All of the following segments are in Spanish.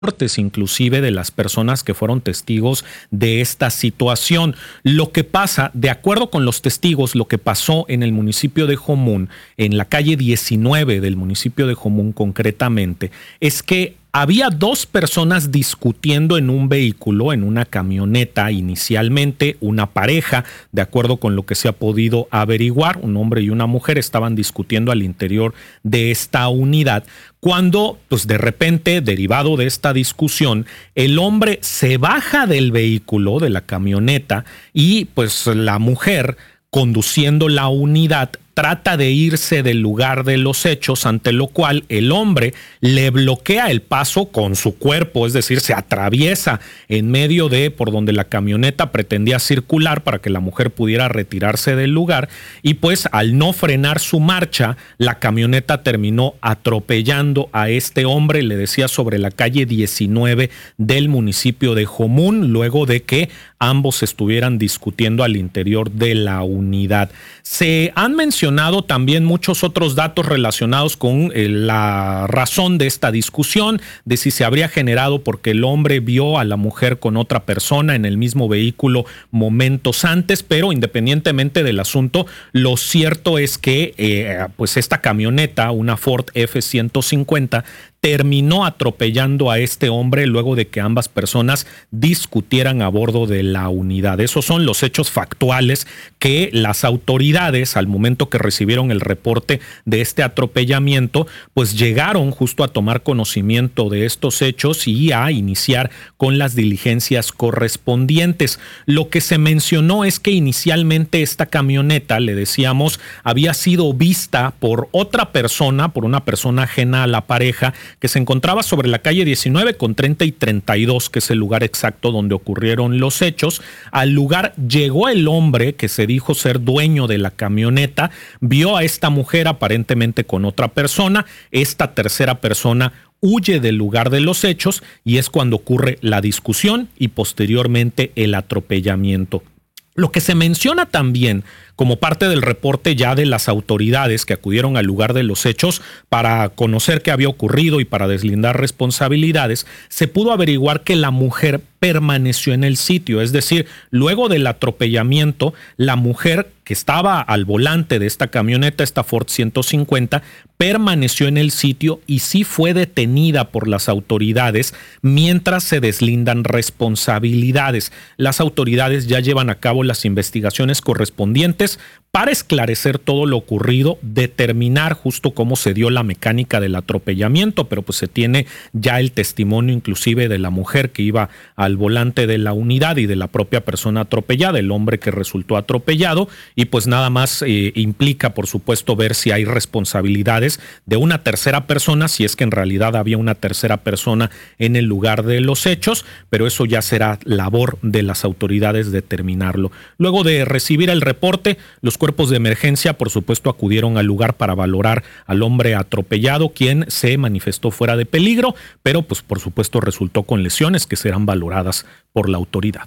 inclusive de las personas que fueron testigos de esta situación. Lo que pasa, de acuerdo con los testigos, lo que pasó en el municipio de Jomún, en la calle 19 del municipio de Jomún concretamente, es que había dos personas discutiendo en un vehículo, en una camioneta inicialmente, una pareja, de acuerdo con lo que se ha podido averiguar, un hombre y una mujer estaban discutiendo al interior de esta unidad, cuando pues de repente, derivado de esta discusión, el hombre se baja del vehículo, de la camioneta, y pues la mujer, conduciendo la unidad, trata de irse del lugar de los hechos, ante lo cual el hombre le bloquea el paso con su cuerpo, es decir, se atraviesa en medio de por donde la camioneta pretendía circular para que la mujer pudiera retirarse del lugar, y pues al no frenar su marcha, la camioneta terminó atropellando a este hombre, le decía, sobre la calle 19 del municipio de Jomún, luego de que ambos estuvieran discutiendo al interior de la unidad. Se han mencionado también muchos otros datos relacionados con la razón de esta discusión, de si se habría generado porque el hombre vio a la mujer con otra persona en el mismo vehículo momentos antes, pero independientemente del asunto, lo cierto es que pues esta camioneta, una Ford F-150, terminó atropellando a este hombre luego de que ambas personas discutieran a bordo de la unidad. Esos son los hechos factuales que las autoridades, al momento que recibieron el reporte de este atropellamiento, pues llegaron justo a tomar conocimiento de estos hechos y a iniciar con las diligencias correspondientes. Lo que se mencionó es que inicialmente esta camioneta, le decíamos, había sido vista por otra persona, por una persona ajena a la pareja, que se encontraba sobre la calle 19 con 30 y 32, que es el lugar exacto donde ocurrieron los hechos. Al lugar llegó el hombre que se dijo ser dueño de la camioneta, vio a esta mujer aparentemente con otra persona, esta tercera persona huye del lugar de los hechos y es cuando ocurre la discusión y posteriormente el atropellamiento. Lo que se menciona también como parte del reporte ya de las autoridades que acudieron al lugar de los hechos para conocer qué había ocurrido y para deslindar responsabilidades, se pudo averiguar que la mujer permaneció en el sitio, es decir, luego del atropellamiento, la mujer que estaba al volante de esta camioneta, esta Ford 150, permaneció en el sitio y sí fue detenida por las autoridades mientras se deslindan responsabilidades. Las autoridades ya llevan a cabo las investigaciones correspondientes para esclarecer todo lo ocurrido, determinar justo cómo se dio la mecánica del atropellamiento, pero pues se tiene ya el testimonio inclusive de la mujer que iba al volante de la unidad y de la propia persona atropellada, el hombre que resultó atropellado, y pues nada más implica por supuesto ver si hay responsabilidades de una tercera persona, si es que en realidad había una tercera persona en el lugar de los hechos, pero eso ya será labor de las autoridades determinarlo. Luego de recibir el reporte, los cuerpos de emergencia, por supuesto, acudieron al lugar para valorar al hombre atropellado, quien se manifestó fuera de peligro, pero pues por supuesto resultó con lesiones que serán valoradas por la autoridad.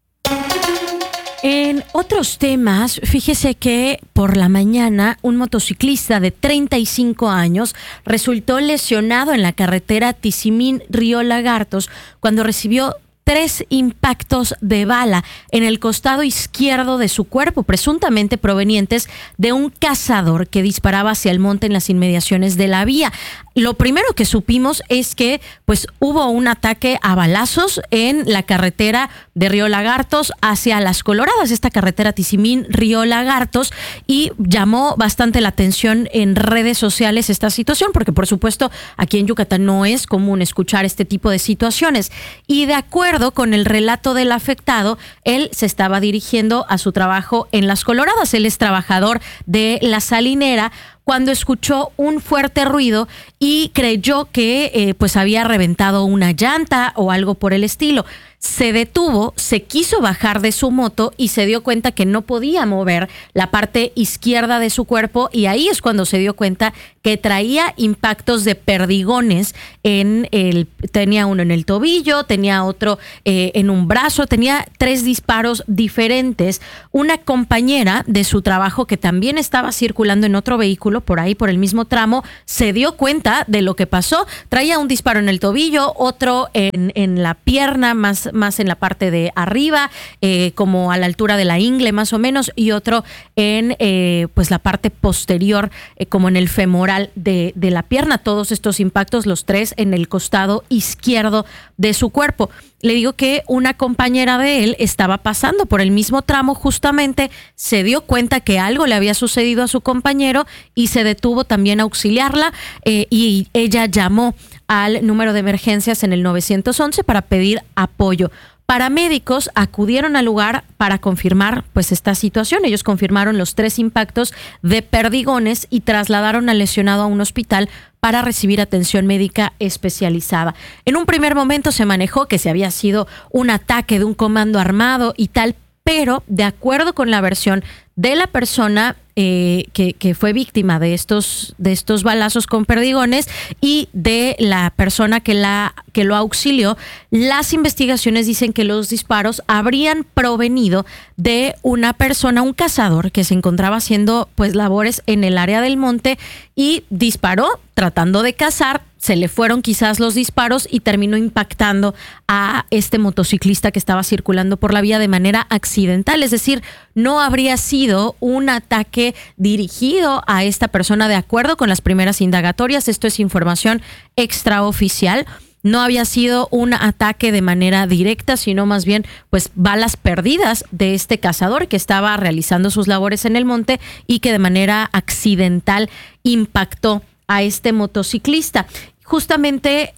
En otros temas, fíjese que por la mañana un motociclista de 35 años resultó lesionado en la carretera Tizimín-Río Lagartos cuando recibió 3 impactos de bala en el costado izquierdo de su cuerpo, presuntamente provenientes de un cazador que disparaba hacia el monte en las inmediaciones de la vía. Lo primero que supimos es que pues hubo un ataque a balazos en la carretera de Río Lagartos hacia Las Coloradas, esta carretera Tizimín-Río Lagartos, y llamó bastante la atención en redes sociales esta situación, porque por supuesto aquí en Yucatán no es común escuchar este tipo de situaciones. Y de acuerdo con el relato del afectado, él se estaba dirigiendo a su trabajo en Las Coloradas. Él es trabajador de la salinera cuando escuchó un fuerte ruido y creyó que pues había reventado una llanta o algo por el estilo. se detuvo, se quiso bajar de su moto y se dio cuenta que no podía mover la parte izquierda de su cuerpo, y ahí es cuando se dio cuenta que traía impactos de perdigones tenía uno en el tobillo, tenía otro en un brazo, tenía 3 disparos diferentes. Una compañera de su trabajo que también estaba circulando en otro vehículo por ahí, por el mismo tramo, se dio cuenta de lo que pasó. Traía un disparo en el tobillo, otro en la pierna, más en la parte de arriba, como a la altura de la ingle más o menos, y otro en pues la parte posterior, como en el femoral de la pierna. Todos estos impactos, los 3 en el costado izquierdo de su cuerpo. Le digo que una compañera de él estaba pasando por el mismo tramo justamente, se dio cuenta que algo le había sucedido a su compañero y se detuvo también a auxiliarla, y ella llamó al número de emergencias en el 911 para pedir apoyo. Paramédicos acudieron al lugar para confirmar pues esta situación. Ellos confirmaron los 3 impactos de perdigones y trasladaron al lesionado a un hospital para recibir atención médica especializada. En un primer momento se manejó que se había sido un ataque de un comando armado y tal, pero de acuerdo con la versión de la persona que fue víctima de estos balazos con perdigones y de la persona que lo auxilió, las investigaciones dicen que los disparos habrían provenido de una persona, un cazador que se encontraba haciendo pues labores en el área del monte y disparó tratando de cazar. Se le fueron quizás los disparos y terminó impactando a este motociclista que estaba circulando por la vía de manera accidental. Es decir, no habría sido un ataque dirigido a esta persona de acuerdo con las primeras indagatorias. Esto es información extraoficial. No había sido un ataque de manera directa, sino más bien pues balas perdidas de este cazador que estaba realizando sus labores en el monte y que de manera accidental impactó a este motociclista. Justamente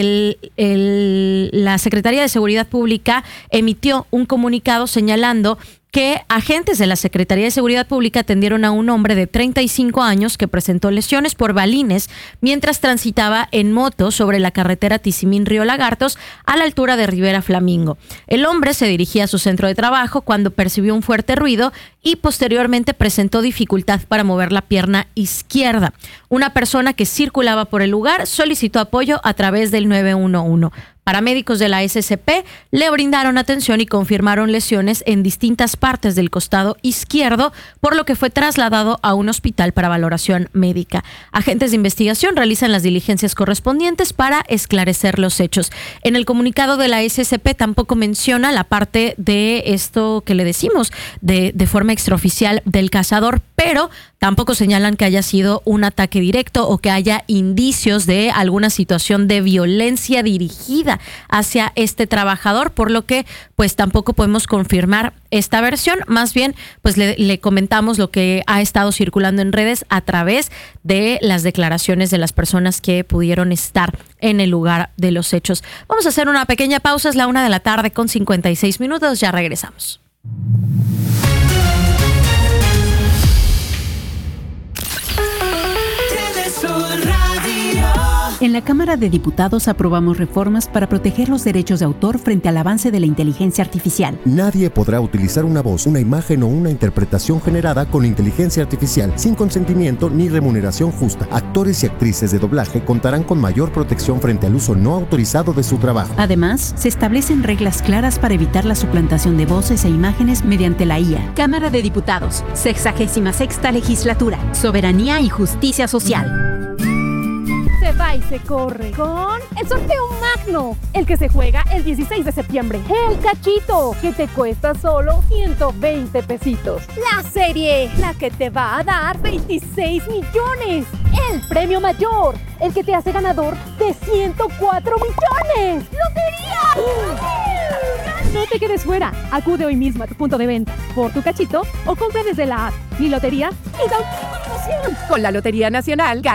la Secretaría de Seguridad Pública emitió un comunicado señalando que agentes de la Secretaría de Seguridad Pública atendieron a un hombre de 35 años que presentó lesiones por balines mientras transitaba en moto sobre la carretera Tizimín-Río Lagartos a la altura de Rivera Flamingo. El hombre se dirigía a su centro de trabajo cuando percibió un fuerte ruido y posteriormente presentó dificultad para mover la pierna izquierda. Una persona que circulaba por el lugar solicitó apoyo a través del 911. Paramédicos de la SCP le brindaron atención y confirmaron lesiones en distintas partes del costado izquierdo, por lo que fue trasladado a un hospital para valoración médica. Agentes de investigación realizan las diligencias correspondientes para esclarecer los hechos. En el comunicado de la SCP tampoco menciona la parte de esto que le decimos de forma extraoficial del cazador, pero tampoco señalan que haya sido un ataque directo o que haya indicios de alguna situación de violencia dirigida hacia este trabajador, por lo que pues tampoco podemos confirmar esta versión. Más bien pues le comentamos lo que ha estado circulando en redes a través de las declaraciones de las personas que pudieron estar en el lugar de los hechos. Vamos a hacer una pequeña pausa, es la 1:56 p.m, ya regresamos. En la Cámara de Diputados aprobamos reformas para proteger los derechos de autor frente al avance de la inteligencia artificial. Nadie podrá utilizar una voz, una imagen o una interpretación generada con inteligencia artificial sin consentimiento ni remuneración justa. Actores y actrices de doblaje contarán con mayor protección frente al uso no autorizado de su trabajo. Además, se establecen reglas claras para evitar la suplantación de voces e imágenes mediante la IA. Cámara de Diputados, 66ª Legislatura, Soberanía y Justicia Social. Se va y se corre con el sorteo magno, el que se juega el 16 de septiembre. El cachito, que te cuesta solo 120 pesitos. La serie, la que te va a dar 26 millones. El premio mayor, el que te hace ganador de 104 millones. ¡Lotería! No te quedes fuera. Acude hoy mismo a tu punto de venta por tu cachito o compra desde la app Mi Lotería y da un 100%. Con la Lotería Nacional, gana